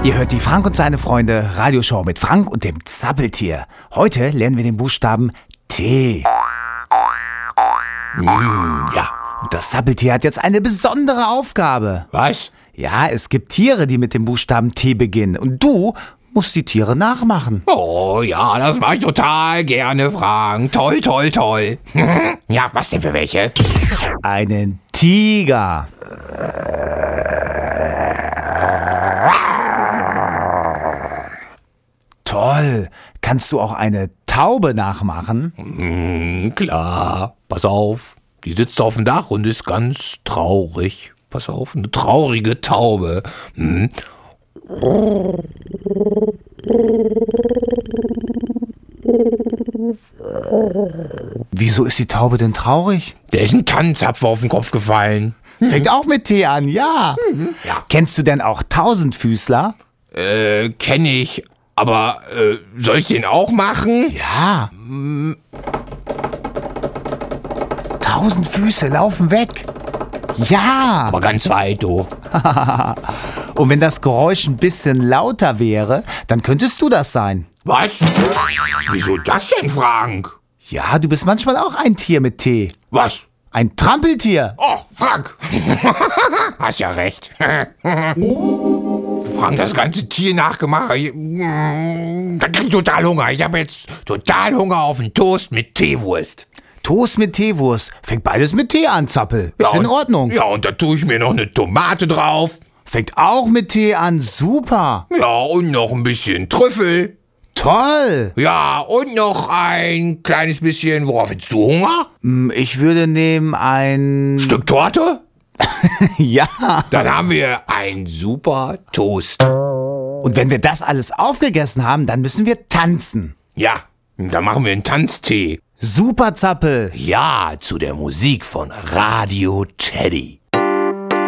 Ihr hört die Frank und seine Freunde Radioshow mit Frank und dem Zappeltier. Heute lernen wir den Buchstaben T. Ja, und das Zappeltier hat jetzt eine besondere Aufgabe. Was? Ja, es gibt Tiere, die mit dem Buchstaben T beginnen. Und du musst die Tiere nachmachen. Oh ja, das mache ich total gerne, Frank. Toll, toll, toll. Ja, was denn für welche? Einen Tiger. Toll. Kannst du auch eine Taube nachmachen? Klar. Pass auf. Die sitzt auf dem Dach und ist ganz traurig. Pass auf, eine traurige Taube. Wieso ist die Taube denn traurig? Der ist ein Tannenzapfer auf den Kopf gefallen. Fängt auch mit T an, ja. Ja. Kennst du denn auch Tausendfüßler? Kenn ich. Aber soll ich den auch machen? Ja. 1000 Füße laufen weg. Ja. Aber ganz weit, du. Und wenn das Geräusch ein bisschen lauter wäre, dann könntest du das sein. Was? Wieso das denn, Frank? Ja, du bist manchmal auch ein Tier mit T. Was? Ein Trampeltier. Oh, Frank. Hast ja recht. Frank, das ganze Tier nachgemacht. Da krieg ich total Hunger. Ich habe jetzt total Hunger auf einen Toast mit Teewurst. Toast mit Teewurst. Fängt beides mit T an, Zappel. Ist in Ordnung. Ja, und da tue ich mir noch eine Tomate drauf. Fängt auch mit T an. Super. Ja, und noch ein bisschen Trüffel. Toll. Ja, und noch ein kleines bisschen, worauf hättest du Hunger? Ich würde nehmen ein... Stück Torte? Ja. Dann haben wir ein super Toast. Und wenn wir das alles aufgegessen haben, dann müssen wir tanzen. Ja, dann machen wir einen Tanztee. Super, Zappel. Ja, zu der Musik von Radio Teddy.